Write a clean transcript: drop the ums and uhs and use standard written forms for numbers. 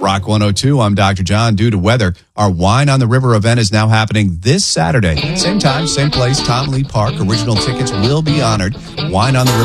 Rock 102, I'm Dr. John. Due to weather, our Wine on the River event is now happening this Saturday. Same time, same place, Tom Lee Park. Original tickets will be honored. Wine on the River